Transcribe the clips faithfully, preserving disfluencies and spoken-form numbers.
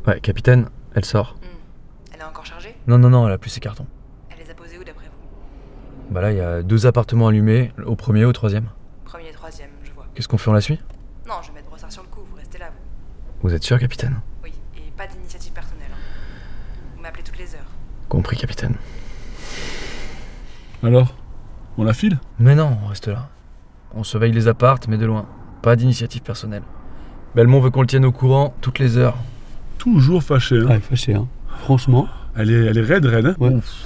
Ouais, capitaine, elle sort. Hmm. Elle est encore chargée? Non, non, non, elle a plus ses cartons. Elle les a posés où d'après vous? Bah là, il y a deux appartements allumés, au premier et au troisième. Premier et troisième, je vois. Qu'est-ce qu'on fait, on la suit? Non, je vais mettre brossard sur le coup, vous restez là, vous. Vous êtes sûr, capitaine? Oui, et pas d'initiative personnelle. Hein. Vous m'appelez toutes les heures. Compris, capitaine. Alors, on la file? Mais non, on reste là. On surveille les appartes, mais de loin. Pas d'initiative personnelle. Belmont veut qu'on le tienne au courant toutes les heures. Toujours fâché, hein. Ouais, fâché, hein. Franchement. Elle est, elle est raide, raide, hein. Ouais. Ouf.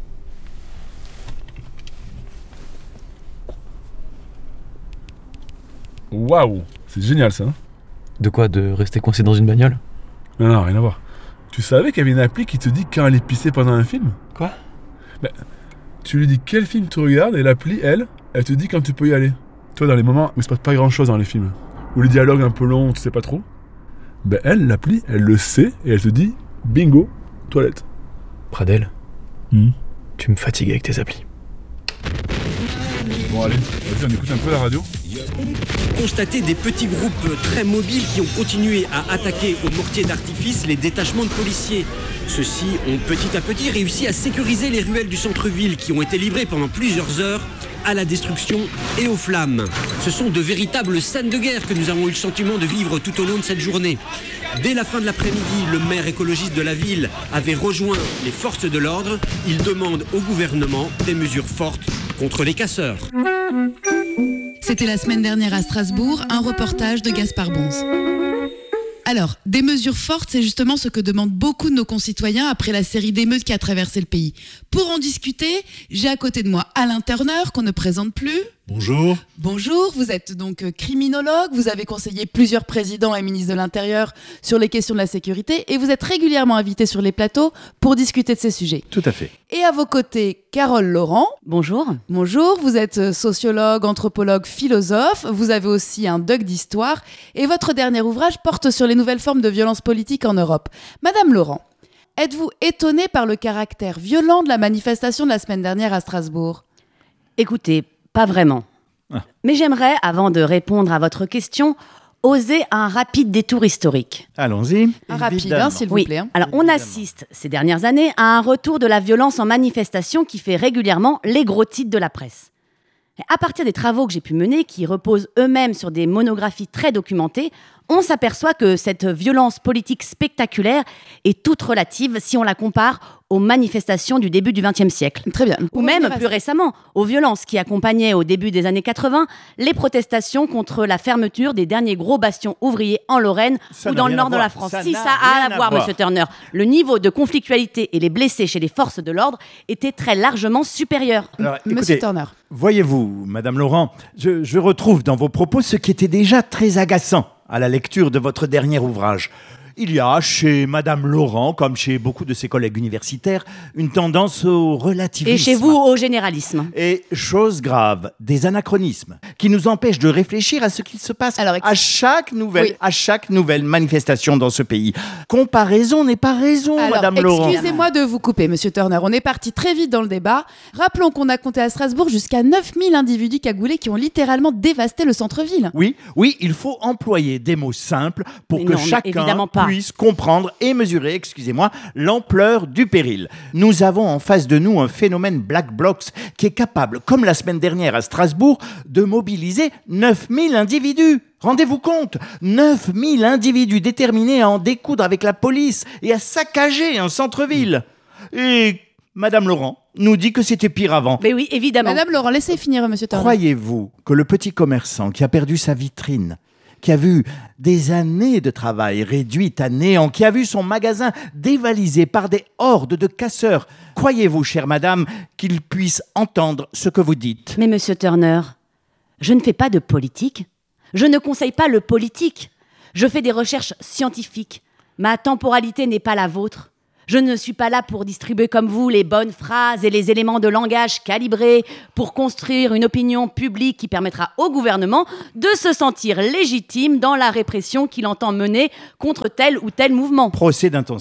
Waouh, c'est génial ça. Hein. De quoi? De rester coincé dans une bagnole? Non, non, rien à voir. Tu savais qu'il y avait une appli qui te dit quand elle est pissée pendant un film? Quoi? Ben, tu lui dis quel film tu regardes et l'appli, elle, elle te dit quand tu peux y aller. Toi, dans les moments où il se passe pas grand chose dans les films, où les dialogues un peu longs, tu sais pas trop, ben elle, l'appli, elle le sait et elle te dit bingo, toilette. Pradel, Hmm. tu me fatigues avec tes applis. Bon, allez, vas-y, on écoute un peu la radio. Constater des petits groupes très mobiles qui ont continué à attaquer au mortier d'artifice les détachements de policiers. Ceux-ci ont petit à petit réussi à sécuriser les ruelles du centre-ville qui ont été livrées pendant plusieurs heures à la destruction et aux flammes. Ce sont de véritables scènes de guerre que nous avons eu le sentiment de vivre tout au long de cette journée. Dès la fin de l'après-midi, le maire écologiste de la ville avait rejoint les forces de l'ordre. Il demande au gouvernement des mesures fortes contre les casseurs. C'était la semaine dernière à Strasbourg, un reportage de Gaspard Bonze. Alors, des mesures fortes, c'est justement ce que demandent beaucoup de nos concitoyens après la série d'émeutes qui a traversé le pays. Pour en discuter, j'ai à côté de moi Alain Turner, qu'on ne présente plus. Bonjour. Bonjour, vous êtes donc criminologue, vous avez conseillé plusieurs présidents et ministres de l'Intérieur sur les questions de la sécurité et vous êtes régulièrement invité sur les plateaux pour discuter de ces sujets. Tout à fait. Et à vos côtés, Carole Laurent. Bonjour. Bonjour, vous êtes sociologue, anthropologue, philosophe, vous avez aussi un doc d'histoire et votre dernier ouvrage porte sur les nouvelles formes de violence politique en Europe. Madame Laurent, êtes-vous étonnée par le caractère violent de la manifestation de la semaine dernière à Strasbourg ? Écoutez, pas vraiment. Ah. Mais j'aimerais, avant de répondre à votre question, oser un rapide détour historique. Allons-y. Un rapide, Évidemment. hein, s'il vous Oui, plaît. hein. alors on Évidemment. assiste ces dernières années à un retour de la violence en manifestation qui fait régulièrement les gros titres de la presse. Et à partir des travaux que j'ai pu mener, qui reposent eux-mêmes sur des monographies très documentées, on s'aperçoit que cette violence politique spectaculaire est toute relative si on la compare aux manifestations du début du vingtième siècle. Très bien. Ou Pour même, revenir à plus ça. récemment, aux violences qui accompagnaient au début des années quatre-vingts les protestations contre la fermeture des derniers gros bastions ouvriers en Lorraine Ça ou n'a dans le rien nord à de voir. la France. Ça si, n'a ça a rien à à voir, voir. monsieur Turner. Le niveau de conflictualité et les blessés chez les forces de l'ordre étaient très largement supérieurs. Alors, Monsieur écoutez, Turner. voyez-vous, Madame Laurent, je, je retrouve dans vos propos ce qui était déjà très agaçant à la lecture de votre dernier ouvrage. Il y a chez Madame Laurent, comme chez beaucoup de ses collègues universitaires, une tendance au relativisme. Et chez vous, au généralisme. Et, chose grave, des anachronismes qui nous empêchent de réfléchir à ce qu'il se passe Alors, ex- à chaque nouvelle, Oui. à chaque nouvelle manifestation dans ce pays. Comparaison n'est pas raison, Alors, Madame Laurent. excusez-moi de vous couper, monsieur Turner. On est parti très vite dans le débat. Rappelons qu'on a compté à Strasbourg jusqu'à neuf mille individus cagoulés qui ont littéralement dévasté le centre-ville. Oui, oui, il faut employer des mots simples pour Mais que non, mais chacun évidemment pas. puisse comprendre et mesurer, excusez-moi, l'ampleur du péril. Nous avons en face de nous un phénomène Black Blocs qui est capable, comme la semaine dernière à Strasbourg, de mobiliser neuf mille individus. Rendez-vous compte, neuf mille individus déterminés à en découdre avec la police et à saccager un centre-ville. Et Madame Laurent nous dit que c'était pire avant. Mais oui, évidemment. Madame Laurent, laissez finir, monsieur Turner. Croyez-vous que le petit commerçant qui a perdu sa vitrine, qui a vu des années de travail réduites à néant, qui a vu son magasin dévalisé par des hordes de casseurs, croyez-vous, chère madame, qu'il puisse entendre ce que vous dites ? Mais monsieur Turner, je ne fais pas de politique. Je ne conseille pas le politique. Je fais des recherches scientifiques. Ma temporalité n'est pas la vôtre. Je ne suis pas là pour distribuer comme vous les bonnes phrases et les éléments de langage calibrés pour construire une opinion publique qui permettra au gouvernement de se sentir légitime dans la répression qu'il entend mener contre tel ou tel mouvement. Procès d'intention.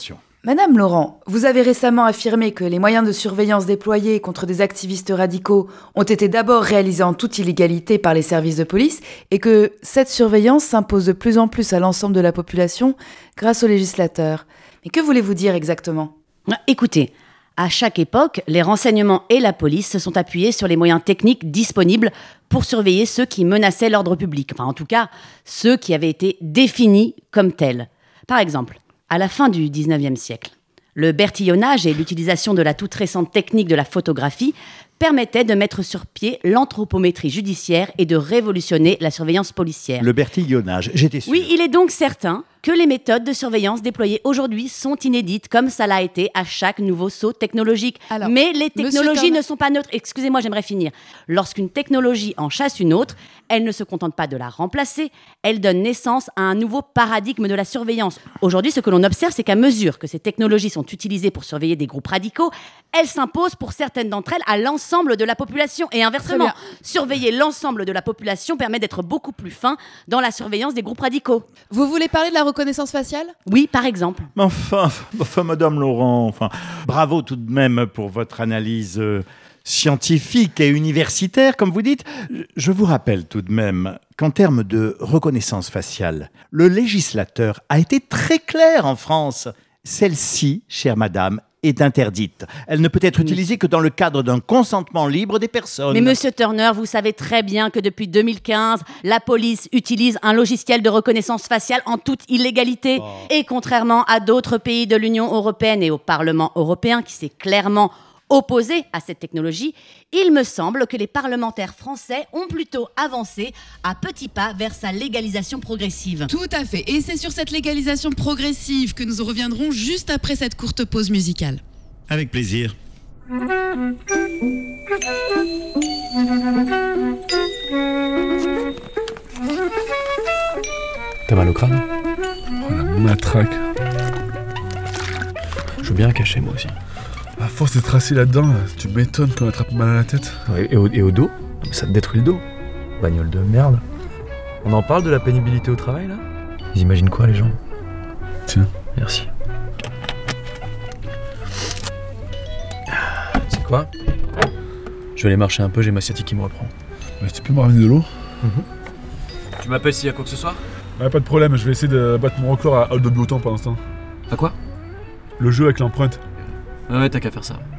Madame Laurent, vous avez récemment affirmé que les moyens de surveillance déployés contre des activistes radicaux ont été d'abord réalisés en toute illégalité par les services de police et que cette surveillance s'impose de plus en plus à l'ensemble de la population grâce aux législateurs. Mais que voulez-vous dire exactement ? Écoutez, à chaque époque, les renseignements et la police se sont appuyés sur les moyens techniques disponibles pour surveiller ceux qui menaçaient l'ordre public. Enfin, en tout cas, ceux qui avaient été définis comme tels. Par exemple, à la fin du dix-neuvième siècle, le bertillonnage et l'utilisation de la toute récente technique de la photographie permettaient de mettre sur pied l'anthropométrie judiciaire et de révolutionner la surveillance policière. Le bertillonnage, j'étais sûr. Oui, il est donc certain que les méthodes de surveillance déployées aujourd'hui sont inédites, comme ça l'a été à chaque nouveau saut technologique. Alors, Mais les technologies Turner- ne sont pas neutres. Excusez-moi, j'aimerais finir. Lorsqu'une technologie en chasse une autre, elle ne se contente pas de la remplacer, elle donne naissance à un nouveau paradigme de la surveillance. Aujourd'hui, ce que l'on observe, c'est qu'à mesure que ces technologies sont utilisées pour surveiller des groupes radicaux, elles s'imposent pour certaines d'entre elles à l'ensemble de la population. Et inversement, Très surveiller l'ensemble de la population permet d'être beaucoup plus fin dans la surveillance des groupes radicaux. Vous voulez parler de la reconnaissance faciale ? Oui, par exemple. Mais Enfin, enfin, Madame Laurent, enfin, bravo tout de même pour votre analyse euh, scientifique et universitaire, comme vous dites. Je vous rappelle tout de même qu'en termes de reconnaissance faciale, le législateur a été très clair en France. Celle-ci, chère madame, est interdite. Elle ne peut être utilisée que dans le cadre d'un consentement libre des personnes. Mais monsieur Turner, vous savez très bien que depuis deux mille quinze, la police utilise un logiciel de reconnaissance faciale en toute illégalité. Oh. Et contrairement à d'autres pays de l'Union européenne et au Parlement européen qui s'est clairement opposé à cette technologie, il me semble que les parlementaires français ont plutôt avancé à petits pas vers sa légalisation progressive. Tout à fait. Et c'est sur cette légalisation progressive que nous reviendrons juste après cette courte pause musicale. Avec plaisir. T'as mal au crâne ? Oh, la matraque. Je veux bien cacher moi aussi. À force d'être assis là-dedans, tu m'étonnes qu'on attrape mal à la tête. Ouais, et, au, et au dos ? Non, mais ça te détruit le dos. Bagnole de merde. On en parle de la pénibilité au travail là ? Ils imaginent quoi les gens ? Tiens. Merci. C'est quoi ? Je vais aller marcher un peu, j'ai ma sciatique qui me reprend. Mais tu peux me ramener de l'eau ? Tu m'appelles s'il y a quoi que ce soit ? Ouais, pas de problème, je vais essayer de battre mon record à Hold de Bouton pendant ce temps. À quoi ? Le jeu avec l'empreinte. Ouais, ouais, t'as qu'à faire ça.